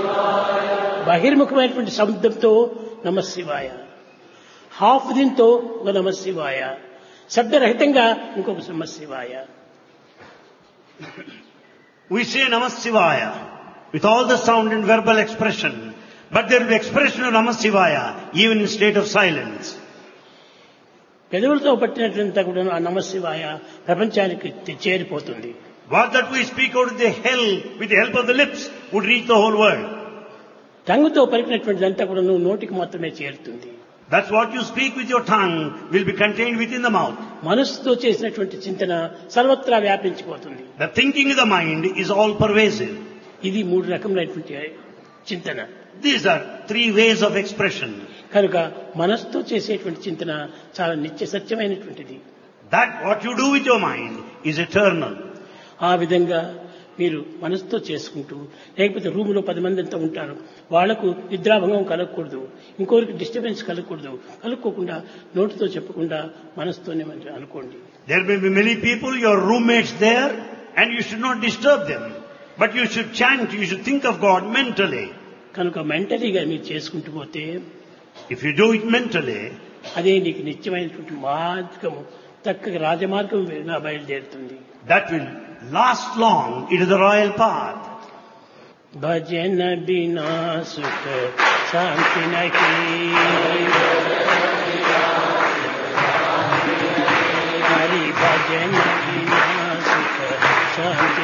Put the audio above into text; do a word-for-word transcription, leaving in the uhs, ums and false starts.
బహిర్ముఖమైనటువంటి శబ్దంతో నమ శివాయ, హాఫ్ దీంతో ఒక నమ శివాయ, శబ్దరహితంగా ఇంకొక నమ శివాయ. We say Namah Shivaya with all the sound and verbal expression, but there will be expression of Namah Shivaya even in state of silence. పెదవులతో పట్టినట్లంతా కూడా ఆ నమ శివాయ ప్రపంచానికి చేరిపోతుంది. What that we speak out of the hell with the help of the lips would reach the whole world. టంగుతో పలికినటువంటిదంతా కూడా నువ్వు నోటికి మాత్రమే చేరుతుంది. That's what you speak with your tongue will be contained within the mouth. మనస్సుతో చేసినటువంటి చింతన సర్వత్రా వ్యాపించిపోతుంది. The thinking of the mind is all pervasive. ఇది మూడు రకములైనటువంటి చింతన. These are three ways of expression. కనుక మనస్సుతో చేసేటువంటి చింతన చాలా నిత్య సత్యమైనటువంటిది. That what you do with your mind is eternal. ఆ విధంగా మీరు మనసుతో చేసుకుంటూ, లేకపోతే రూములో పది మంది అంతా ఉంటారు, వాళ్లకు నిద్రాభంగం కలగకూడదు, ఇంకొకరికి డిస్టర్బెన్స్ కలగకూడదు, కలుక్కోకుండా నోటితో చెప్పకుండా మనసుతోనే అనుకోండి. There may be many people, your roommates there, and you should not disturb them. But you should chant, you should think of God mentally. కనుక మెంటలీగా మీరు చేసుకుంటూ పోతే, if you do it mentally, అదే నీకు నిత్యమైనటువంటి మార్గము, చక్కగా రాజమార్గం బయలుదేరుతుంది. That will last long. It is the royal path. భజన బినా సుఖ శాంతి నహి, హరి భజన బినా సుఖ శాంతి